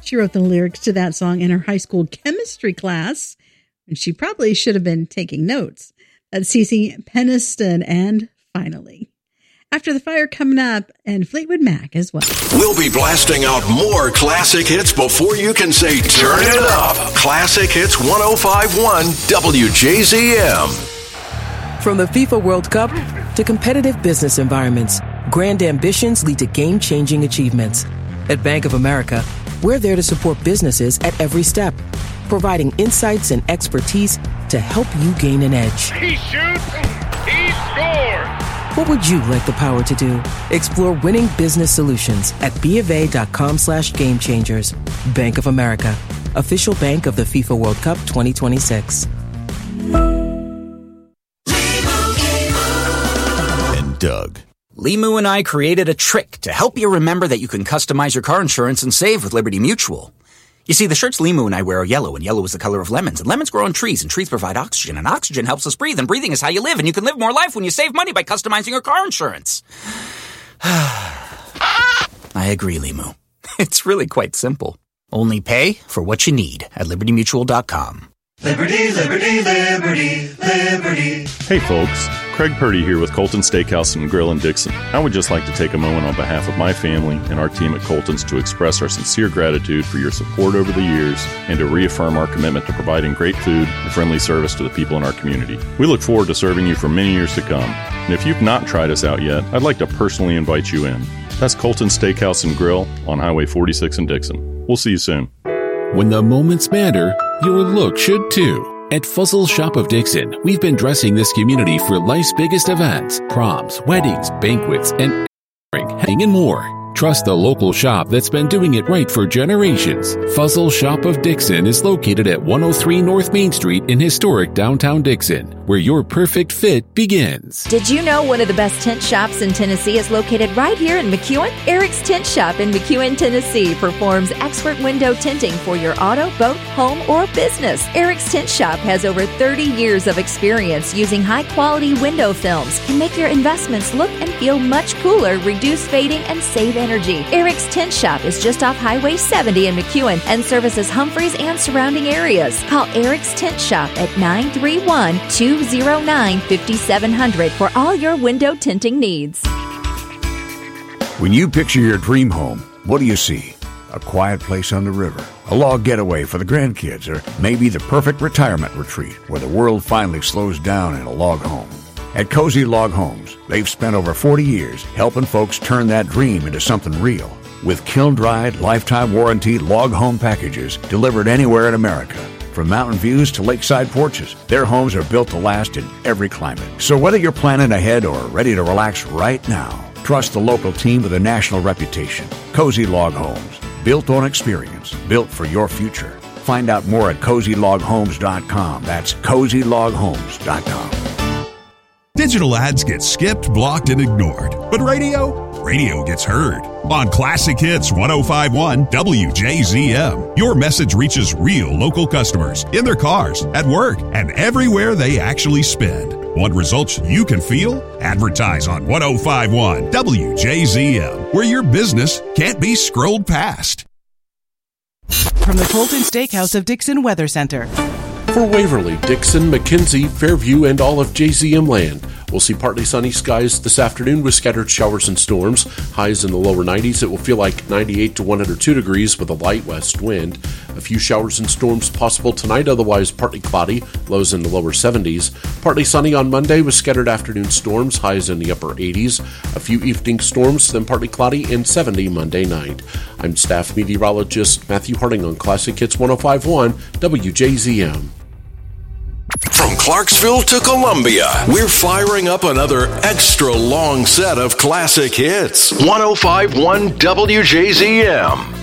She wrote the lyrics to that song in her high school chemistry class, and she probably should have been taking notes. That's Cece Peniston and Finally. After the Fire coming up, and Fleetwood Mac as well. We'll be blasting out more classic hits before you can say turn it up. Classic Hits 105.1 WJZM. From the FIFA World Cup to competitive business environments, grand ambitions lead to game-changing achievements. At Bank of America, we're there to support businesses at every step, providing insights and expertise to help you gain an edge. He shoots, he scores! What would you like the power to do? Explore winning business solutions at BofA.com/gamechangers. Bank of America, official bank of the FIFA World Cup 2026. And Doug. Limu and I created a trick to help you remember that you can customize your car insurance and save with Liberty Mutual. You see, the shirts Limu and I wear are yellow, and yellow is the color of lemons, and lemons grow on trees, and trees provide oxygen, and oxygen helps us breathe, and breathing is how you live, and you can live more life when you save money by customizing your car insurance. I agree, Limu. It's really quite simple. Only pay for what you need at LibertyMutual.com. Liberty, liberty, liberty, liberty. Hey folks, Craig Purdy here with Colton Steakhouse and Grill in Dixon. I would just like to take a moment on behalf of my family and our team at Colton's to express our sincere gratitude for your support over the years and to reaffirm our commitment to providing great food and friendly service to the people in our community. We look forward to serving you for many years to come. And if you've not tried us out yet, I'd like to personally invite you in. That's Colton's Steakhouse and Grill on Highway 46 in Dixon. We'll see you soon. When the moments matter, your look should too. At Fuzzle Shop of Dixon, we've been dressing this community for life's biggest events, proms, weddings, banquets, and more. Trust the local shop that's been doing it right for generations. Fuzzle Shop of Dixon is located at 103 North Main Street in historic downtown Dixon, where your perfect fit begins. Did you know one of the best tent shops in Tennessee is located right here in McEwen? Eric's Tent Shop in McEwen, Tennessee performs expert window tinting for your auto, boat, home, or business. Eric's Tent Shop has over 30 years of experience using high-quality window films and make your investments look and feel much cooler, reduce fading, and save energy. Eric's Tent Shop is just off Highway 70 in McEwen and services Humphreys and surrounding areas. Call Eric's Tent Shop at 931-209-5700 for all your window tinting needs. When you picture your dream home, what do you see? A quiet place on the river, a log getaway for the grandkids, or maybe the perfect retirement retreat where the world finally slows down in a log home. At Cozy Log Homes, they've spent over 40 years helping folks turn that dream into something real. With kiln-dried, lifetime warranty log home packages delivered anywhere in America. From mountain views to lakeside porches, their homes are built to last in every climate. So whether you're planning ahead or ready to relax right now, trust the local team with a national reputation. Cozy Log Homes, built on experience, built for your future. Find out more at CozyLogHomes.com. That's CozyLogHomes.com. Digital ads get skipped, blocked, and ignored. But radio gets heard. On Classic Hits 105.1 WJZM, your message reaches real local customers in their cars, at work, and everywhere they actually spend. Want results you can feel? Advertise on 105.1 WJZM, where your business can't be scrolled past. From the Colton Steakhouse of Dixon Weather Center. For Waverly, Dixon, McKenzie, Fairview, and all of JZM land, we'll see partly sunny skies this afternoon with scattered showers and storms. Highs in the lower 90s. It will feel like 98 to 102 degrees with a light west wind. A few showers and storms possible tonight, otherwise partly cloudy. Lows in the lower 70s. Partly sunny on Monday with scattered afternoon storms. Highs in the upper 80s. A few evening storms, then partly cloudy and 70 Monday night. I'm staff meteorologist Matthew Harding on Classic Hits 105.1 WJZM. From Clarksville to Columbia, we're firing up another extra long set of classic hits. 105.1 WJZM.